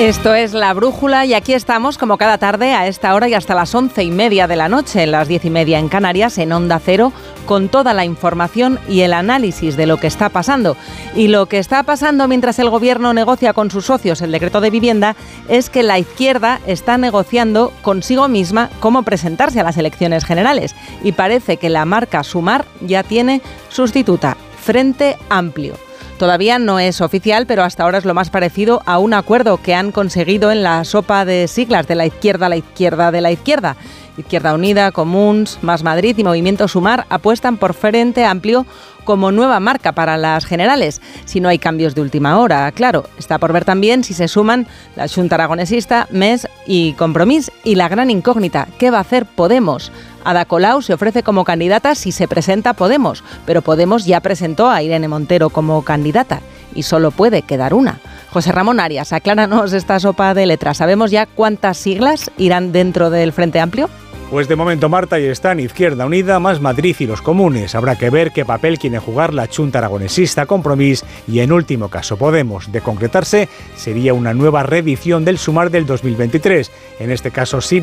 Esto es La Brújula y aquí estamos como cada tarde a esta hora y hasta las 11:30 de la noche, las 10:30 en Canarias, en Onda Cero, con toda la información y el análisis de lo que está pasando. Y lo que está pasando mientras el Gobierno negocia con sus socios el decreto de vivienda es que la izquierda está negociando consigo misma cómo presentarse a las elecciones generales. Y parece que la marca Sumar ya tiene sustituta, Frente Amplio. Todavía no es oficial, pero hasta ahora es lo más parecido a un acuerdo que han conseguido en la sopa de siglas de la izquierda de la izquierda. Izquierda Unida, Comuns, Más Madrid y Movimiento Sumar apuestan por Frente Amplio como nueva marca para las generales, si no hay cambios de última hora, claro. Está por ver también si se suman la Xunta Aragonesista, MES y Compromís. Y la gran incógnita, ¿qué va a hacer Podemos? Ada Colau se ofrece como candidata si se presenta Podemos, pero Podemos ya presentó a Irene Montero como candidata y solo puede quedar una. José Ramón Arias, acláranos esta sopa de letras. ¿Sabemos ya cuántas siglas irán dentro del Frente Amplio? Pues de momento, Marta, ahí están Izquierda Unida, Más Madrid y los comunes. Habrá que ver qué papel quiere jugar la Xunta Aragonesista, Compromís y, en último caso, Podemos. De concretarse, sería una nueva reedición del Sumar del 2023. En este caso, sí